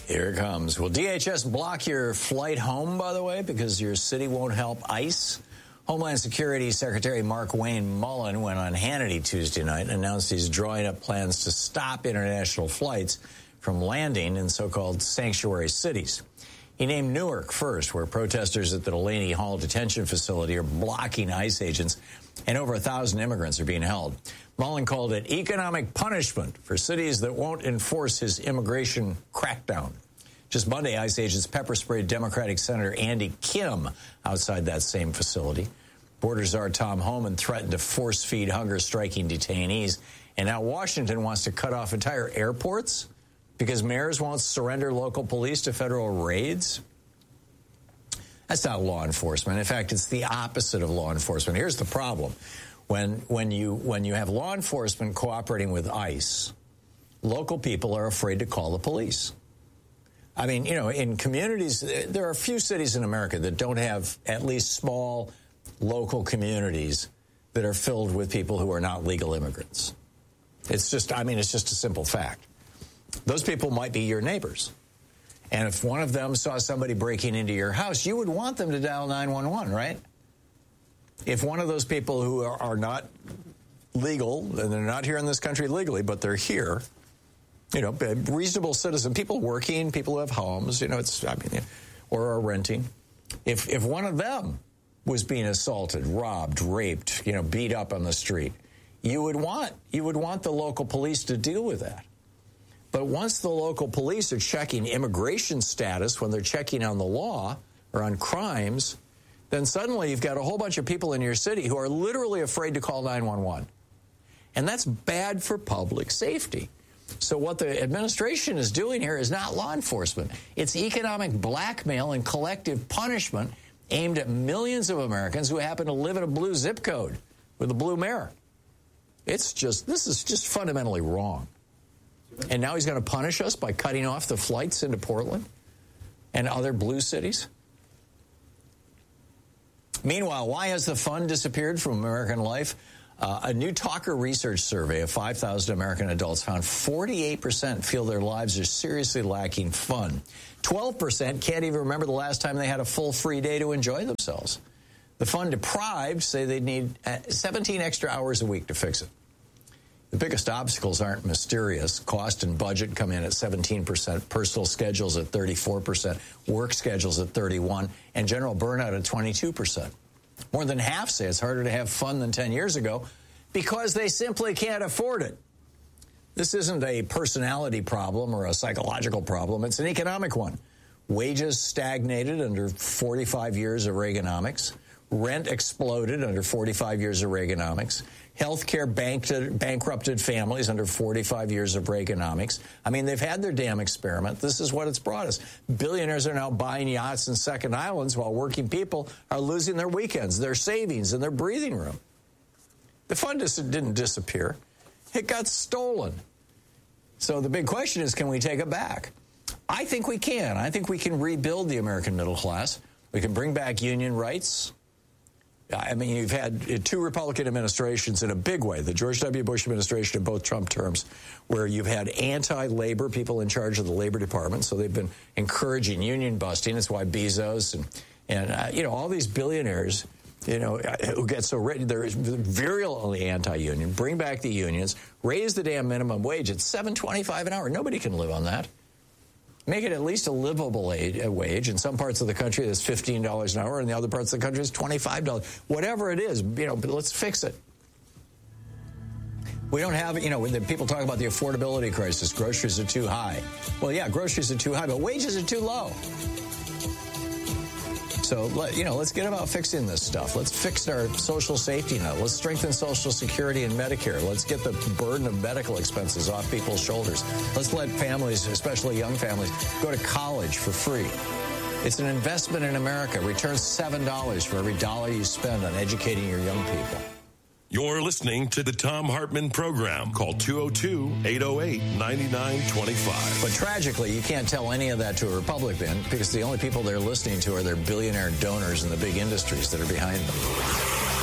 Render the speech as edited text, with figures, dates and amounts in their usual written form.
Here it comes. Will DHS block your flight home, by the way, because your city won't help ICE? Homeland Security Secretary Markwayne Mullin went on Hannity Tuesday night and announced he's drawing up plans to stop international flights from landing in so-called sanctuary cities. He named Newark first, where protesters at the Delaney Hall detention facility are blocking ICE agents, and over 1,000 immigrants are being held. Mullin called it economic punishment for cities that won't enforce his immigration crackdown. Just Monday, ICE agents pepper-sprayed Democratic Senator Andy Kim outside that same facility. Border Czar Tom Homan threatened to force-feed hunger-striking detainees. And now Washington wants to cut off entire airports because mayors won't surrender local police to federal raids. That's not law enforcement. In fact, it's the opposite of law enforcement. Here's the problem. When you have law enforcement cooperating with ICE, local people are afraid to call the police. I mean, you know, in communities, there are a few cities in America that don't have at least small local communities that are filled with people who are not legal immigrants. It's just a simple fact. Those people might be your neighbors. And if one of them saw somebody breaking into your house, you would want them to dial 911, right? If one of those people who are not legal, and they're not here in this country legally, but they're here, you know, reasonable citizen, people working, people who have homes, you know, or are renting. If one of them was being assaulted, robbed, raped, you know, beat up on the street, you would want the local police to deal with that. But once the local police are checking immigration status, when they're checking on the law or on crimes, then suddenly you've got a whole bunch of people in your city who are literally afraid to call 911. And that's bad for public safety. So what the administration is doing here is not law enforcement. It's economic blackmail and collective punishment aimed at millions of Americans who happen to live in a blue zip code with a blue mayor. This is just fundamentally wrong. And now he's going to punish us by cutting off the flights into Portland and other blue cities. Meanwhile, why has the fun disappeared from American life? A new Talker research survey of 5,000 American adults found 48% feel their lives are seriously lacking fun. 12% can't even remember the last time they had a full free day to enjoy themselves. The fun deprived say they need 17 extra hours a week to fix it. The biggest obstacles aren't mysterious. Cost and budget come in at 17%, personal schedules at 34%, work schedules at 31%, and general burnout at 22%. More than half say it's harder to have fun than 10 years ago because they simply can't afford it. This isn't a personality problem or a psychological problem. It's an economic one. Wages stagnated under 45 years of Reaganomics. Rent exploded under 45 years of Reaganomics. Healthcare bankrupted families under 45 years of Reaganomics. I mean, they've had their damn experiment. This is what it's brought us. Billionaires are now buying yachts and second islands while working people are losing their weekends, their savings, and their breathing room. The fun didn't disappear. It got stolen. So the big question is, can we take it back? I think we can. I think we can rebuild the American middle class. We can bring back union rights. I mean, you've had two Republican administrations in a big way, the George W. Bush administration and both Trump terms, where you've had anti-labor people in charge of the Labor Department. So they've been encouraging union busting. That's why Bezos and you know, all these billionaires, you know, who get so rich, they're virulently anti-union. Bring back the unions, raise the damn minimum wage at $7.25 an hour. Nobody can live on that. Make it at least a livable wage. In some parts of the country, that's $15 an hour. In the other parts of the country, it's $25. Whatever it is, you know, but let's fix it. We don't have, you know, when people talk about the affordability crisis, groceries are too high. Well, yeah, groceries are too high, but wages are too low. So, you know, let's get about fixing this stuff. Let's fix our social safety net. Let's strengthen Social Security and Medicare. Let's get the burden of medical expenses off people's shoulders. Let's let families, especially young families, go to college for free. It's an investment in America. Returns $7 for every dollar you spend on educating your young people. You're listening to the Thom Hartmann Program. Call 202-808-9925. But tragically, you can't tell any of that to a Republican because the only people they're listening to are their billionaire donors and the big industries that are behind them.